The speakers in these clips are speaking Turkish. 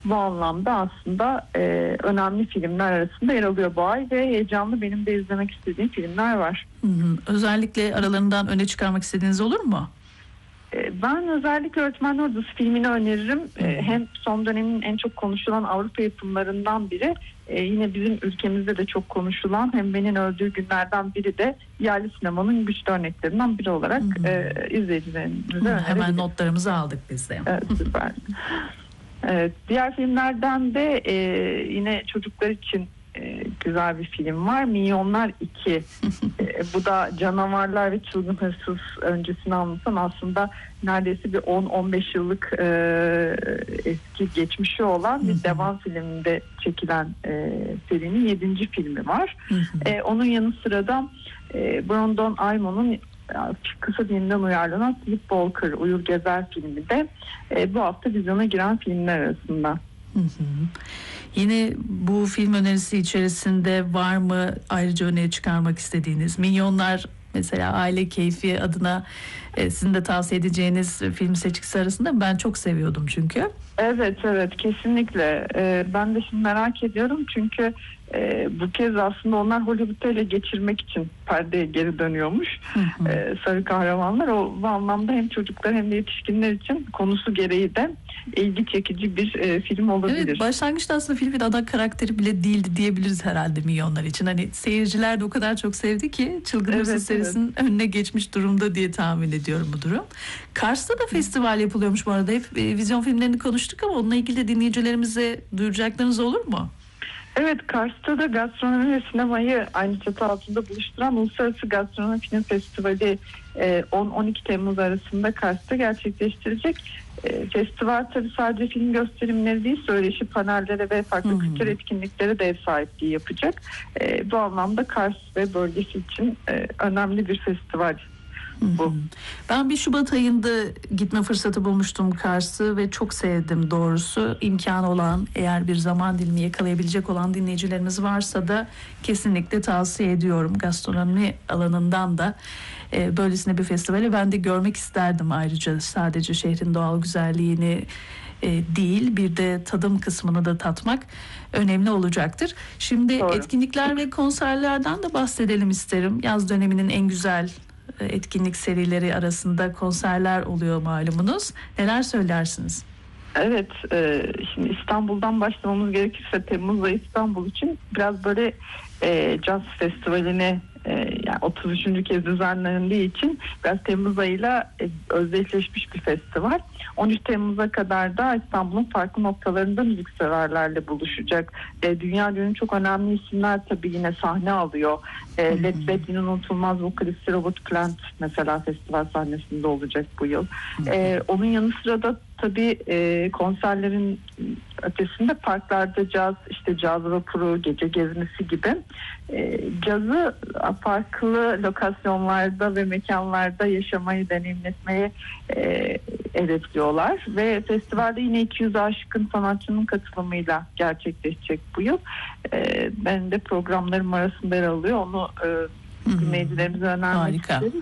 bu anlamda aslında önemli filmler arasında yer alıyor bu ay ve heyecanlı, benim de izlemek istediğim filmler var. Özellikle aralarından öne çıkarmak istediğiniz olur mu? Ben özellikle Öğretmenler Odası filmini öneririm. Hem son dönemin en çok konuşulan Avrupa yapımlarından biri, yine bizim ülkemizde de çok konuşulan Hembe'nin öldüğü günlerden biri de yerli sinemanın güçlü örneklerinden biri olarak izleyicilerimize önerebiliriz. Hemen notlarımızı aldık biz de. Evet, süper. Evet, diğer filmlerden de yine çocuklar için güzel bir film var. Milyonlar 2. Bu da canavarlar ve çılgın hırsız öncesini anlatan, aslında neredeyse bir 10-15 yıllık eski geçmişi olan bir devam filminde çekilen serinin 7. filmi var. Onun yanı sıra da Brandon Aymon'un kısa filmden uyarlanan Sleepwalker, Uyur Gezer filmi de bu hafta vizyona giren filmler arasında. Yine bu film önerisi içerisinde var mı ayrıca öne çıkarmak istediğiniz? Milyonlar mesela aile keyfi adına sizin de tavsiye edeceğiniz film seçkisi arasında, ben çok seviyordum çünkü. Evet kesinlikle. Ben de şimdi merak ediyorum çünkü bu kez aslında onlar Hollywood'u ele geçirmek için perdeye geri dönüyormuş. Sarı kahramanlar. Bu anlamda hem çocuklar hem de yetişkinler için konusu gereği de ilgi çekici bir film olabilir. Evet, başlangıçta aslında filmin ana karakteri bile değildi diyebiliriz herhalde Milyonlar için. Hani seyirciler de o kadar çok sevdi ki Çılgın Hırsız serisinin önüne geçmiş durumda diye tahmin ediyorum bu durum. Kars'ta da festival yapılıyormuş bu arada. Hep vizyon filmlerini konuştuk ama onunla ilgili de dinleyicilerimize duyuracaklarınız olur mu? Evet, Kars'ta da gastronomi ve sinemayı aynı çatı altında buluşturan Uluslararası Gastronomi Film Festivali 10-12 Temmuz arasında Kars'ta gerçekleştirecek. Festival tabii sadece film gösterimleri değil, söyleşi panellere ve farklı kültür etkinliklere de ev sahipliği yapacak. Bu anlamda Kars ve bölgesi için önemli bir festival. Bu. Ben bir Şubat ayında gitme fırsatı bulmuştum Kars'ı ve çok sevdim doğrusu. İmkanı olan, eğer bir zaman dilimi yakalayabilecek olan dinleyicilerimiz varsa da kesinlikle tavsiye ediyorum. Gastronomi alanından da böylesine bir festivali ben de görmek isterdim. Ayrıca sadece şehrin doğal güzelliğini değil, bir de tadım kısmını da tatmak önemli olacaktır. Şimdi etkinlikler ve konserlerden de bahsedelim isterim. Yaz döneminin en güzel etkinlik serileri arasında konserler oluyor malumunuz. Neler söylersiniz? Evet, şimdi İstanbul'dan başlamamız gerekirse Temmuz ayı İstanbul için biraz böyle Caz Festivali'ne yani 33. kez düzenlendiği için biraz Temmuz ayıyla özdeşleşmiş bir festival. 13 Temmuz'a kadar da İstanbul'un farklı noktalarında müzikseverlerle buluşacak. Dünya günün çok önemli isimler tabii yine sahne alıyor. Led Zeppelin unutulmaz vokalisti Robert Plant mesela festival sahnesinde olacak bu yıl. Onun yanı sıra da tabii konserlerin ötesinde parklarda caz, işte caz vapuru, gece gezmesi gibi cazı farklı lokasyonlarda ve mekanlarda yaşamayı, deneyimletmeyi hedefliyorlar ve festivalde yine 200 aşkın sanatçının katılımıyla gerçekleşecek bu yıl. Ben de programlarım arasında yer alıyor. Onu dinleyicilerimize önermek isteriz.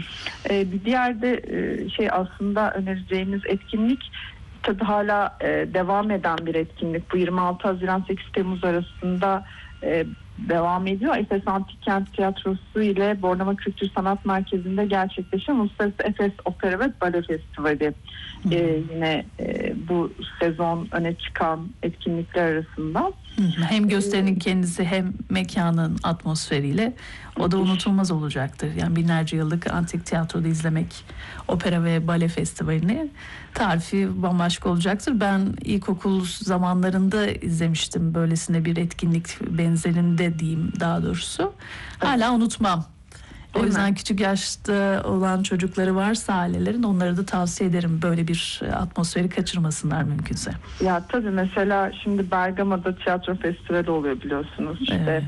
Bir diğer de aslında önereceğimiz etkinlik tabii hala devam eden bir etkinlik. Bu 26 Haziran 8 Temmuz arasında devam ediyor. Efes Antik Kent Tiyatrosu ile Bornova Kültür Sanat Merkezi'nde gerçekleşen Uluslararası Efes Opera ve Bale Festivali. Yine bu sezon öne çıkan etkinlikler arasında. Hem gösterinin kendisi hem mekanın atmosferiyle o da unutulmaz olacaktır. Yani binlerce yıllık antik tiyatroda izlemek opera ve bale festivalini tarifi bambaşka olacaktır. Ben ilkokul zamanlarında izlemiştim böylesine bir etkinlik benzerinde diyeyim daha doğrusu. Hala unutmam. O yüzden küçük yaşta olan çocukları varsa ailelerin onları da tavsiye ederim böyle bir atmosferi kaçırmasınlar mümkünse. Ya tabii mesela şimdi Bergama'da tiyatro festivali oluyor biliyorsunuz. İşte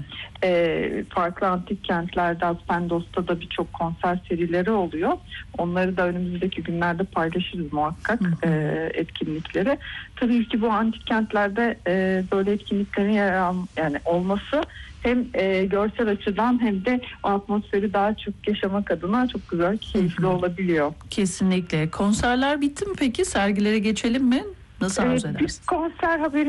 farklı antik kentlerde Aspendos'ta da birçok konser serileri oluyor. Onları da önümüzdeki günlerde paylaşırız muhakkak etkinlikleri. Tabii ki bu antik kentlerde böyle etkinliklerin olması hem görsel açıdan hem de atmosferi daha çok yaşamak adına çok güzel, keyifli olabiliyor. Kesinlikle. Konserler bitti mi peki? Sergilere geçelim mi? Nasıl arzu Bir edersin? konser haberi